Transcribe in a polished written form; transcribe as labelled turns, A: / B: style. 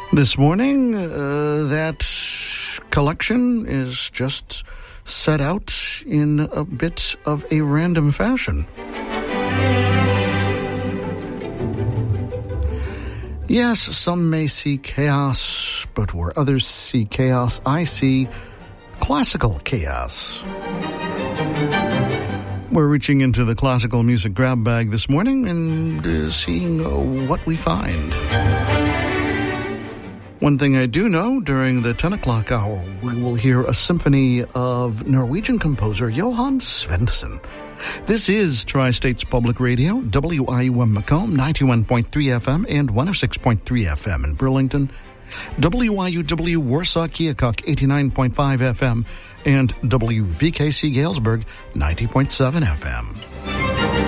A: This morning, that collection is just set out in a bit of a random fashion. Yes, some may see chaos, but where others see chaos, I see classical chaos. We're reaching into the classical music grab bag this morning and seeing what we find. One thing I do know, during the 10 o'clock hour, we will hear a symphony of Norwegian composer Johan Svendsen. This is Tri-States Public Radio, WIUM Macomb, 91.3 FM and 106.3 FM in Burlington, WIUW Warsaw Keokuk, 89.5 FM, and WVKC Galesburg, 90.7 FM.